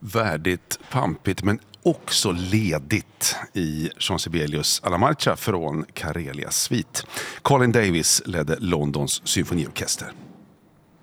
värdigt, pampigt men också ledigt i Jean Sibelius Alla Marcha från Karelias svit. Colin Davis ledde Londons symfoniorkester.